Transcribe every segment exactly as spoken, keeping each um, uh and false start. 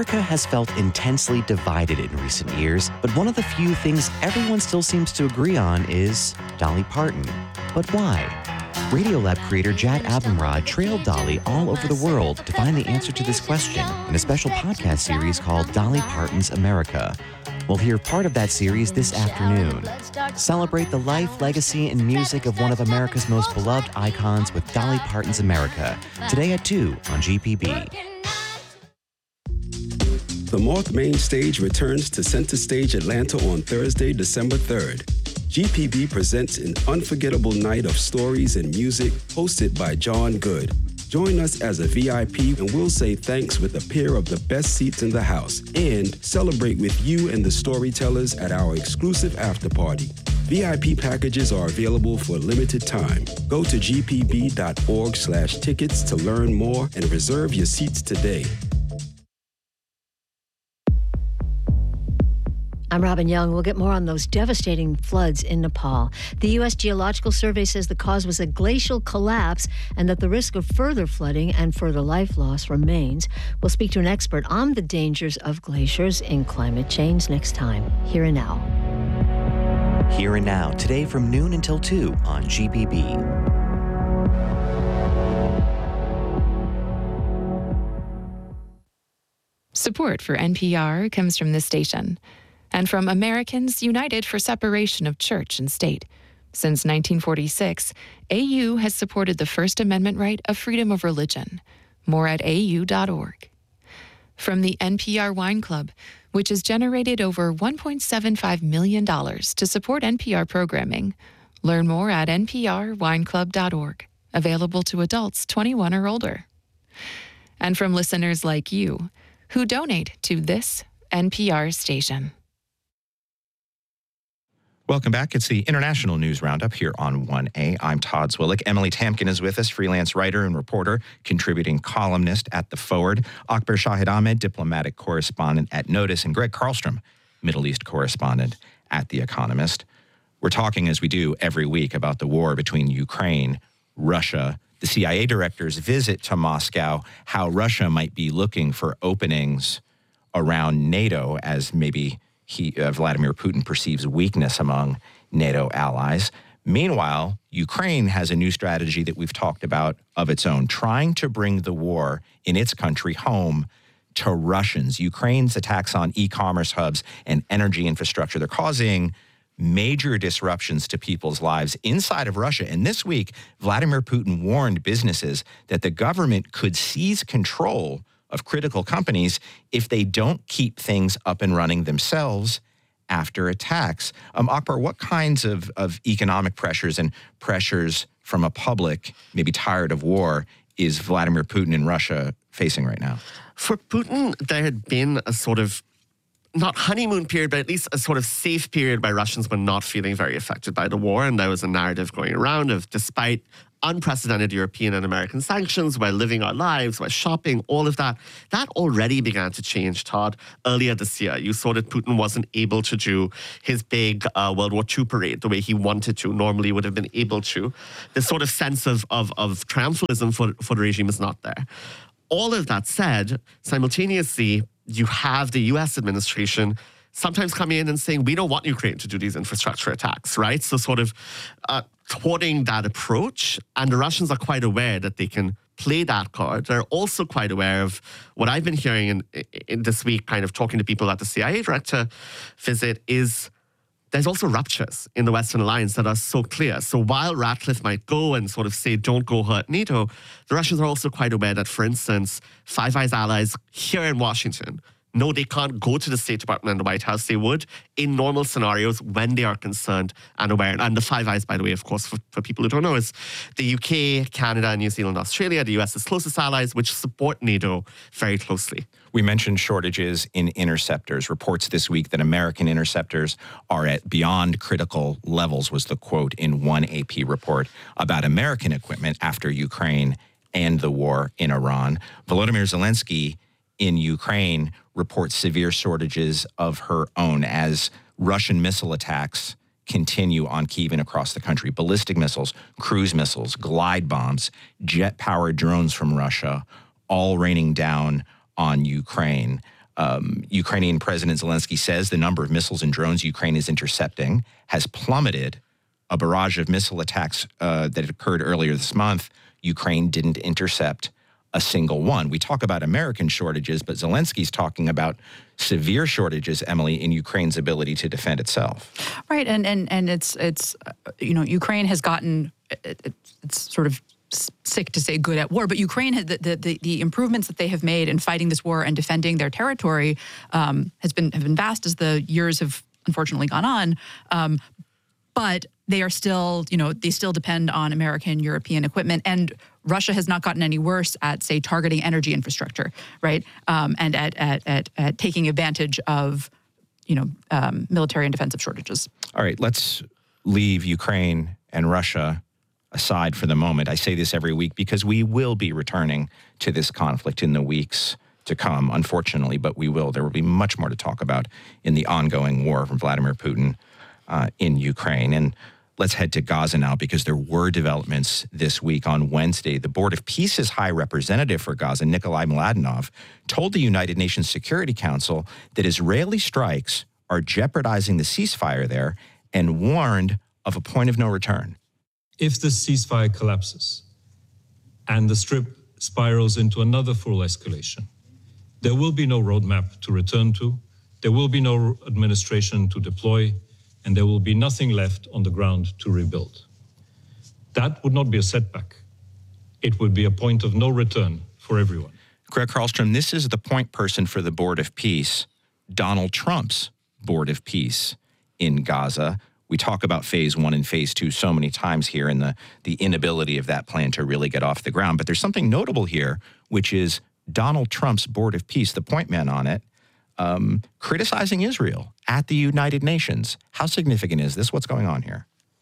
America has felt intensely divided in recent years, but one of the few things everyone still seems to agree on is Dolly Parton. But why? Radiolab creator Jad Abumrad trailed Dolly all over the world to find the answer to this question in a special podcast series called Dolly Parton's America. We'll hear part of that series this afternoon. Celebrate the life, legacy, and music of one of America's most beloved icons with Dolly Parton's America, today at two on G P B. The Moth Main Stage returns to Center Stage Atlanta on Thursday, December third. G P B presents an unforgettable night of stories and music hosted by John Good. Join us as a V I P and we'll say thanks with a pair of the best seats in the house and celebrate with you and the storytellers at our exclusive after party. V I P packages are available for a limited time. Go to g p b dot org slash tickets to learn more and reserve your seats today. I'm Robin Young. We'll get more on those devastating floods in Nepal. The U S Geological Survey says the cause was a glacial collapse and that the risk of further flooding and further life loss remains. We'll speak to an expert on the dangers of glaciers in climate change next time. Here and Now. Here and Now, today from noon until two on G P B. Support for N P R comes from this station and from Americans United for Separation of Church and State. Since nineteen forty-six, A U has supported the First Amendment right of freedom of religion. More at a u dot org. From the N P R Wine Club, which has generated over one point seven five million dollars to support N P R programming. Learn more at n p r wine club dot org. Available to adults twenty-one or older. And from listeners like you, who donate to this N P R station. Welcome back. It's the International News Roundup here on one A. I'm Todd Zwillich. Emily Tamkin is with us, freelance writer and reporter, contributing columnist at The Forward. Akbar Shahid Ahmed, diplomatic correspondent at Notice, and Greg Carlstrom, Middle East correspondent at The Economist. We're talking, as we do every week, about the war between Ukraine, Russia, the C I A director's visit to Moscow, how Russia might be looking for openings around NATO as maybe he, uh, Vladimir Putin perceives weakness among NATO allies. Meanwhile, Ukraine has a new strategy that we've talked about of its own, trying to bring the war in its country home to Russians. Ukraine's attacks on e-commerce hubs and energy infrastructure, they're causing major disruptions to people's lives inside of Russia. And this week, Vladimir Putin warned businesses that the government could seize control of critical companies if they don't keep things up and running themselves after attacks. Um, Akbar, what kinds of, of economic pressures and pressures from a public maybe tired of war is Vladimir Putin in Russia facing right now? For Putin, there had been a sort of not honeymoon period, but at least a sort of safe period by Russians when not feeling very affected by the war. And there was a narrative going around of, despite unprecedented European and American sanctions, while living our lives, while shopping, all of that, that already began to change, Todd. Earlier this year, you saw that Putin wasn't able to do his big uh, World War Two parade the way he wanted to, normally would have been able to. This sort of sense of, of, of triumphalism for, for the regime is not there. All of that said, simultaneously, you have the U S administration sometimes coming in and saying, we don't want Ukraine to do these infrastructure attacks, right? So sort of uh, thwarting that approach. And the Russians are quite aware that they can play that card. They're also quite aware of what I've been hearing in, in this week, kind of talking to people at the C I A director visit, is there's also ruptures in the Western alliance that are so clear. So while Ratcliffe might go and sort of say, don't go hurt NATO, the Russians are also quite aware that, for instance, Five Eyes allies here in Washington, no, they can't go to the State Department and the White House. They would in normal scenarios when they are concerned and aware. And the Five Eyes, by the way, of course, for, for people who don't know, is the U K, Canada, New Zealand, Australia, the U S's closest allies, which support NATO very closely. We mentioned shortages in interceptors. Reports this week that American interceptors are at beyond critical levels, was the quote in one A P report about American equipment after Ukraine and the war in Iran. Volodymyr Zelensky in Ukraine reports severe shortages of her own as Russian missile attacks continue on Kyiv and across the country. Ballistic missiles, cruise missiles, glide bombs, jet-powered drones from Russia, all raining down on Ukraine. Um, Ukrainian President Zelensky says the number of missiles and drones Ukraine is intercepting has plummeted. A barrage of missile attacks uh, that occurred earlier this month, Ukraine didn't intercept a single one. We talk about American shortages, but Zelensky's talking about severe shortages, Emily, in Ukraine's ability to defend itself. Right, and and and it's it's uh, you know, Ukraine has gotten it, it, it's sort of sick to say good at war, but Ukraine had the, the the the improvements that they have made in fighting this war and defending their territory um, has been have been vast as the years have unfortunately gone on. Um, but they are still, you know, they still depend on American, European equipment, and Russia has not gotten any worse at, say, targeting energy infrastructure, right? Um, and at, at at at taking advantage of, you know, um, military and defensive shortages. All right, let's leave Ukraine and Russia aside for the moment. I say this every week because we will be returning to this conflict in the weeks to come, unfortunately, but we will. There will be much more to talk about in the ongoing war from Vladimir Putin uh, in Ukraine. And let's head to Gaza now, because there were developments this week. On Wednesday, the Board of Peace's High Representative for Gaza, Nikolai Mladenov, told the United Nations Security Council that Israeli strikes are jeopardizing the ceasefire there and warned of a point of no return. If the ceasefire collapses and the strip spirals into another full escalation, there will be no roadmap to return to, there will be no administration to deploy, and there will be nothing left on the ground to rebuild. That would not be a setback. It would be a point of no return for everyone. Greg Carlstrom, this is the point person for the Board of Peace, Donald Trump's Board of Peace in Gaza. We talk about phase one and phase two so many times here and the, the inability of that plan to really get off the ground. But there's something notable here, which is Donald Trump's Board of Peace, the point man on it, Um, criticizing Israel at the United Nations. How significant is this? What's going on here?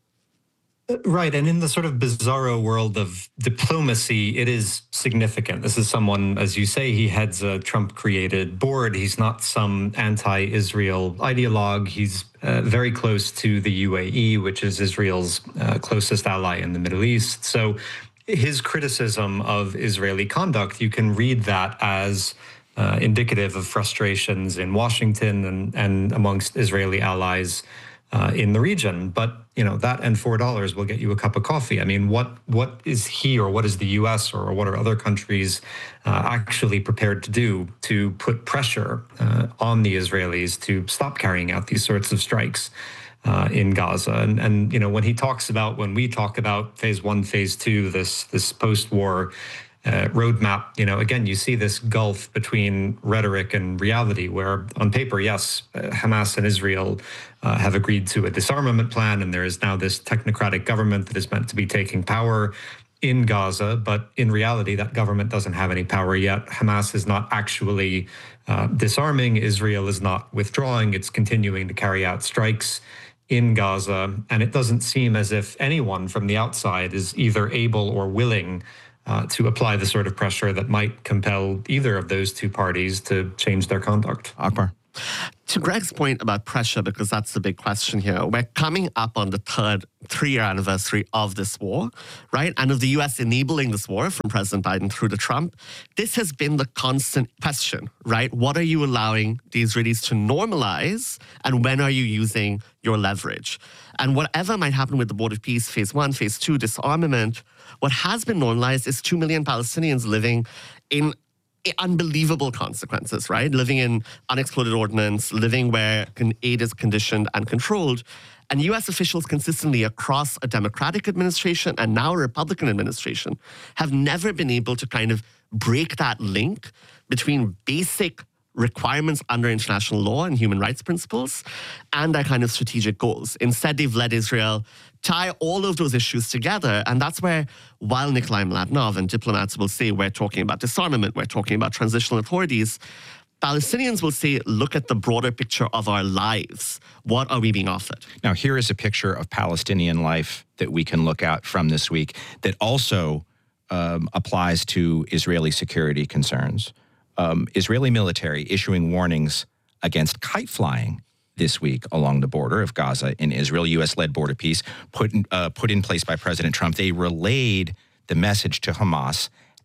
Right. And in the sort of bizarro world of diplomacy, it is significant. This is someone, as you say, he heads a Trump-created board. He's not some anti-Israel ideologue. He's uh, very close to the U A E, which is Israel's uh, closest ally in the Middle East. So his criticism of Israeli conduct, you can read that as Uh, indicative of frustrations in Washington and, and amongst Israeli allies uh, in the region. But, you know, that and four dollars will get you a cup of coffee. I mean, what what is he or what is the U S or what are other countries uh, actually prepared to do to put pressure uh, on the Israelis to stop carrying out these sorts of strikes uh, in Gaza? And, and, you know, when he talks about, when we talk about phase one, phase two, this this post-war Uh, roadmap, you know, again, you see this gulf between rhetoric and reality where on paper, yes, uh, Hamas and Israel uh, have agreed to a disarmament plan, and there is now this technocratic government that is meant to be taking power in Gaza. But in reality, that government doesn't have any power yet. Hamas is not actually uh, disarming. Israel is not withdrawing. It's continuing to carry out strikes in Gaza. And it doesn't seem as if anyone from the outside is either able or willing Uh, to apply the sort of pressure that might compel either of those two parties to change their conduct. Akbar. To Greg's point about pressure, because that's the big question here, we're coming up on the third three-year anniversary of this war, right? And of the U S enabling this war from President Biden through to Trump. This has been the constant question, right? What are you allowing the Israelis to normalize, and when are you using your leverage? And whatever might happen with the Board of Peace, phase one, phase two, disarmament, what has been normalized is two million Palestinians living in unbelievable consequences, right? Living in unexploded ordnance, living where aid is conditioned and controlled. And U S officials consistently across a Democratic administration and now a Republican administration have never been able to kind of break that link between basic requirements under international law and human rights principles and their kind of strategic goals. Instead, they've let Israel tie all of those issues together. And that's where, while Nikolai Mladenov and diplomats will say we're talking about disarmament, we're talking about transitional authorities, Palestinians will say, look at the broader picture of our lives. What are we being offered? Now, here is a picture of Palestinian life that we can look at from this week that also um, applies to Israeli security concerns. Um, Israeli military issuing warnings against kite flying this week along the border of Gaza in Israel. U S-led Board of Peace put in, uh, put in place by President Trump. They relayed the message to Hamas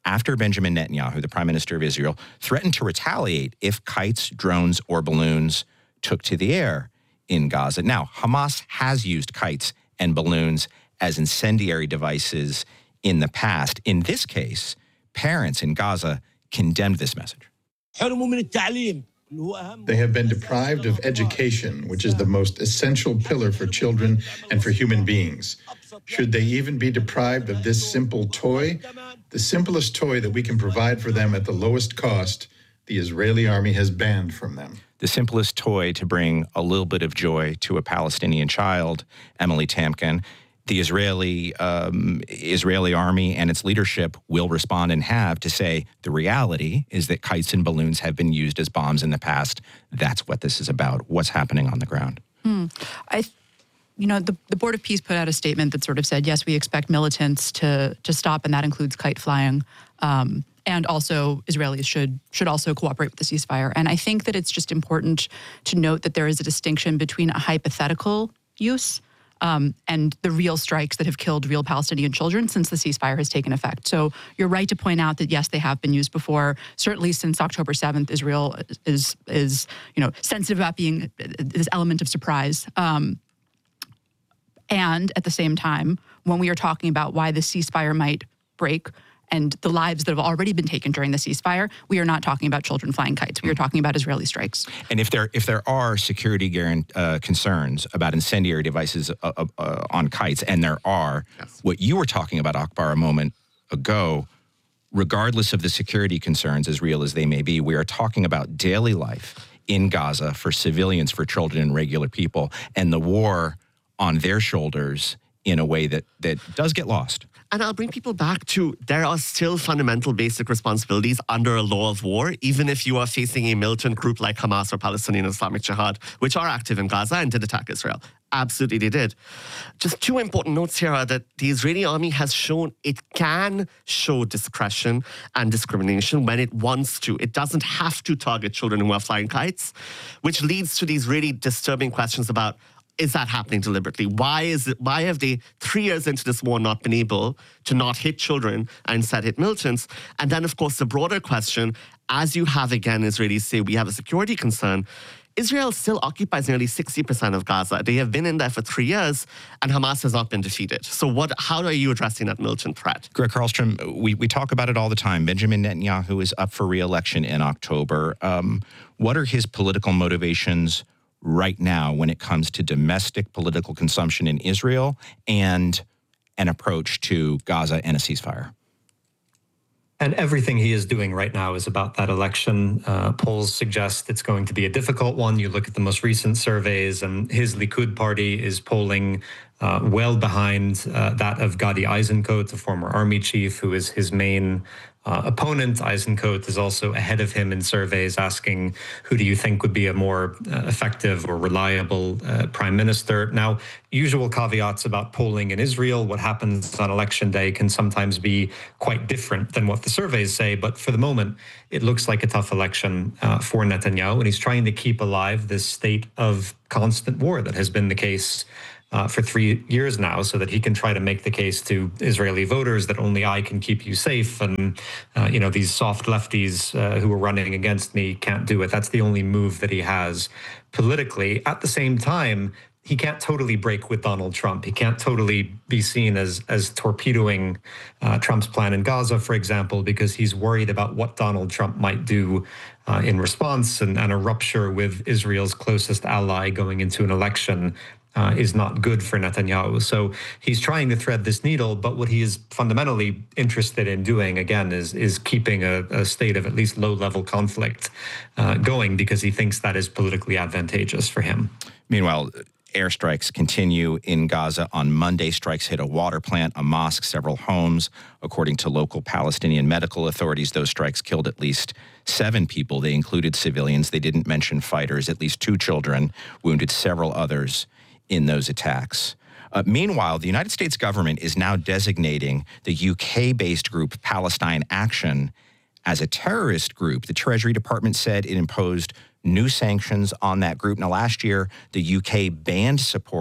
after Benjamin Netanyahu, the prime minister of Israel, threatened to retaliate if kites, drones, or balloons took to the air in Gaza. Now, Hamas has used kites and balloons as incendiary devices in the past. In this case, parents in Gaza condemned this message. They have been deprived of education, which is the most essential pillar for children and for human beings. Should they even be deprived of this simple toy? The simplest toy that we can provide for them at the lowest cost, the Israeli army has banned from them. The simplest toy to bring a little bit of joy to a Palestinian child, Emily Tamkin. The Israeli um, Israeli army and its leadership will respond and have to say the reality is that kites and balloons have been used as bombs in the past. That's what this is about. What's happening on the ground? Hmm. I, you know, the, the Board of Peace put out a statement that sort of said, yes, we expect militants to to stop, and that includes kite flying. Um, and also Israelis should should also cooperate with the ceasefire. And I think that it's just important to note that there is a distinction between a hypothetical use Um, and the real strikes that have killed real Palestinian children since the ceasefire has taken effect. So you're right to point out that, yes, they have been used before. Certainly since October seventh, Israel is, is you know, sensitive about being this element of surprise. Um, and at the same time, when we are talking about why the ceasefire might break and the lives that have already been taken during the ceasefire, we are not talking about children flying kites. We are talking about Israeli strikes. And if there if there are security guarant- uh, concerns about incendiary devices uh, uh, uh, on kites, and there are, yes. What you were talking about, Akbar, a moment ago, regardless of the security concerns, as real as they may be, we are talking about daily life in Gaza for civilians, for children and regular people, and the war on their shoulders in a way that, that does get lost. And I'll bring people back to there are still fundamental basic responsibilities under a law of war, even if you are facing a militant group like Hamas or Palestinian Islamic Jihad, which are active in Gaza and did attack Israel. Absolutely, they did. Just two important notes here are that the Israeli army has shown it can show discretion and discrimination when it wants to. It doesn't have to target children who are flying kites, which leads to these really disturbing questions about, is that happening deliberately? Why is it? Why have they, three years into this war, not been able to not hit children and instead hit militants? And then, of course, the broader question, as you have again Israelis say, we have a security concern. Israel still occupies nearly sixty percent of Gaza. They have been in there for three years, and Hamas has not been defeated. So what? How are you addressing that militant threat? Greg Carlstrom, we, we talk about it all the time. Benjamin Netanyahu is up for re-election in October. Um, what are his political motivations right now when it comes to domestic political consumption in Israel and an approach to Gaza and a ceasefire? And everything he is doing right now is about that election. Uh, polls suggest it's going to be a difficult one. You look at the most recent surveys, and his Likud party is polling uh, well behind uh, that of Gadi Eisenkot, the former army chief, who is his main uh, opponent. Eisenkot is also ahead of him in surveys, asking who do you think would be a more uh, effective or reliable uh, prime minister. Now, usual caveats about polling in Israel. What happens on election day can sometimes be quite different than what the surveys say. But for the moment, it looks like a tough election uh, for Netanyahu. And he's trying to keep alive this state of constant war that has been the case Uh, for three years now, so that he can try to make the case to Israeli voters that only I can keep you safe, and uh, you know, these soft lefties uh, who are running against me can't do it. That's the only move that he has politically. At the same time, he can't totally break with Donald Trump. He can't totally be seen as as torpedoing uh, Trump's plan in Gaza, for example, because he's worried about what Donald Trump might do uh, in response, and, and a rupture with Israel's closest ally going into an election Uh, is not good for Netanyahu. So he's trying to thread this needle, but what he is fundamentally interested in doing, again, is is keeping a, a state of at least low-level conflict uh, going, because he thinks that is politically advantageous for him. Meanwhile, airstrikes continue in Gaza. On Monday, strikes hit a water plant, a mosque, several homes. According to local Palestinian medical authorities, those strikes killed at least seven people. They included civilians. They didn't mention fighters. At least two children, wounded several others in those attacks. Uh, meanwhile, the United States government is now designating the U K-based group Palestine Action as a terrorist group. The Treasury Department said it imposed new sanctions on that group. Now, last year, the U K banned support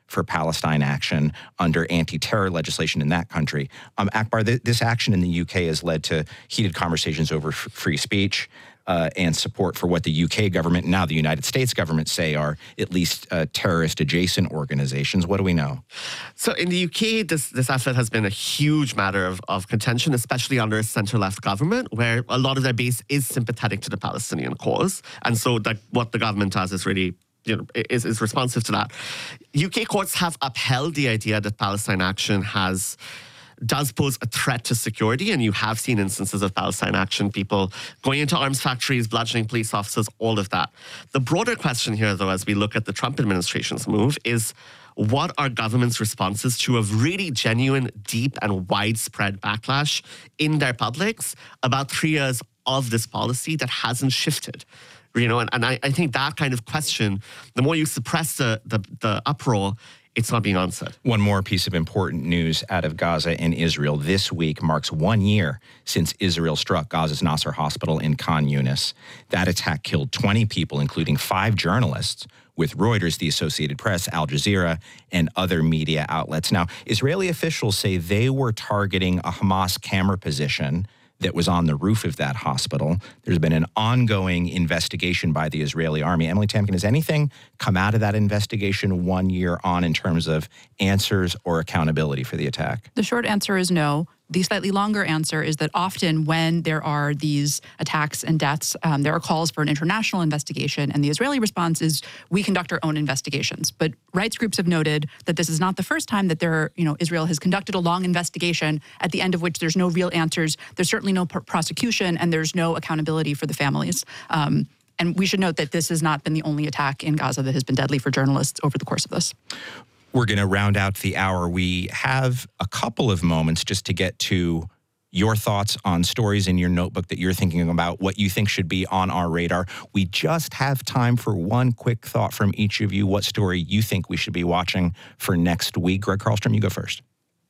for Palestine action under anti-terror legislation in that country. Um, Akbar, th- this action in the U K has led to heated conversations over f- free speech uh, and support for what the U K government and now the United States government say are at least uh, terrorist-adjacent organizations. What do we know? So in the U K, this, this effort has been a huge matter of, of contention, especially under a center-left government, where a lot of their base is sympathetic to the Palestinian cause. And so that what the government does is really you know, is, is responsive to that. U K courts have upheld the idea that Palestine Action has does pose a threat to security, and you have seen instances of Palestine Action people going into arms factories, bludgeoning police officers, all of that. The broader question here, though, as we look at the Trump administration's move, is what are government's responses to a really genuine, deep, and widespread backlash in their publics about three years of this policy that hasn't shifted? You know, and, and I, I think that kind of question, the more you suppress the, the, the uproar, it's not being answered. One more piece of important news out of Gaza and Israel. This week marks one year since Israel struck Gaza's Nasser hospital in Khan Yunis. That attack killed twenty people, including five journalists, with Reuters, the Associated Press, Al Jazeera, and other media outlets. Now, Israeli officials say they were targeting a Hamas camera position that was on the roof of that hospital. There's been an ongoing investigation by the Israeli army. Emily Tamkin, has anything come out of that investigation one year on in terms of answers or accountability for the attack? The short answer is no. The slightly longer answer is that often when there are these attacks and deaths, um, there are calls for an international investigation, and the Israeli response is we conduct our own investigations. But rights groups have noted that this is not the first time that there, you know, Israel has conducted a long investigation at the end of which there's no real answers, there's certainly no pr- prosecution, and there's no accountability for the families. Um, and we should note that this has not been the only attack in Gaza that has been deadly for journalists over the course of this. We're going to round out the hour. We have a couple of moments just to get to your thoughts on stories in your notebook that you're thinking about, what you think should be on our radar. We just have time for one quick thought from each of you, what story you think we should be watching for next week. Greg Carlstrom, you go first.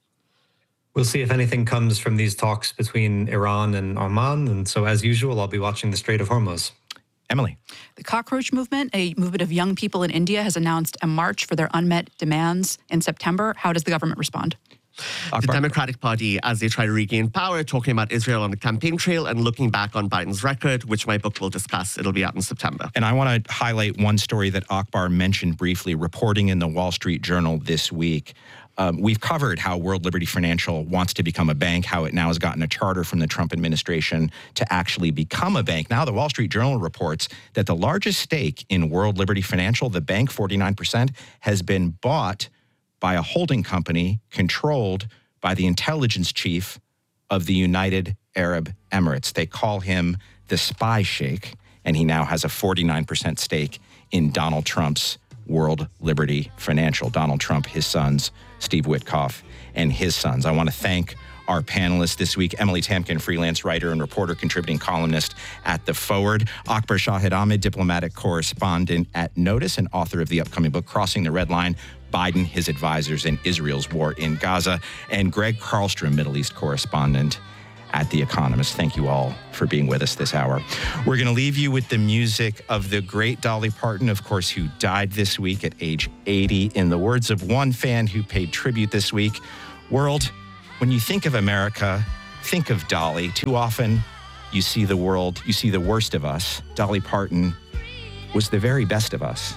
We'll see if anything comes from these talks between Iran and Oman. And so, as usual, I'll be watching the Strait of Hormuz. Emily. The Cockroach Movement, a movement of young people in India, has announced a march for their unmet demands in September. How does the government respond? The Democratic Party, as they try to regain power, talking about Israel on the campaign trail and looking back on Biden's record, which my book will discuss. It'll be out in September. And I want to highlight one story that Akbar mentioned briefly, reporting in the Wall Street Journal this week. Um, we've covered how World Liberty Financial wants to become a bank, how it now has gotten a charter from the Trump administration to actually become a bank. Now the Wall Street Journal reports that the largest stake in World Liberty Financial, the bank, forty-nine percent, has been bought by a holding company controlled by the intelligence chief of the United Arab Emirates. They call him the Spy Sheikh, and he now has a forty-nine percent stake in Donald Trump's World Liberty Financial. Donald Trump, his sons, Steve Witkoff, and his sons. I want to thank our panelists this week, Emily Tamkin, freelance writer and reporter, contributing columnist at The Forward, Akbar Shahid Ahmed, diplomatic correspondent at Notice and author of the upcoming book, Crossing the Red Line, Biden, His Advisors, and Israel's War in Gaza, and Greg Carlstrom, Middle East correspondent at The Economist. Thank you all for being with us this hour. We're going to leave you with the music of the great Dolly Parton, of course, who died this week at age eighty. In the words of one fan who paid tribute this week, "World, when you think of America, think of Dolly. Too often you see the world, you see the worst of us. Dolly Parton was the very best of us."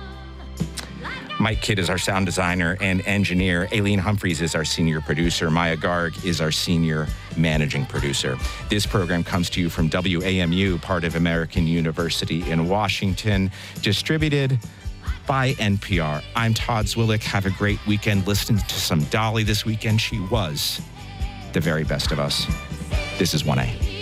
Mike Kidd is our sound designer and engineer. Aileen Humphreys is our senior producer. Maya Garg is our senior managing producer. This program comes to you from W A M U, part of American University in Washington, distributed by N P R. I'm Todd Zwillich. Have a great weekend. Listen to some Dolly this weekend. She was the very best of us. This is one A.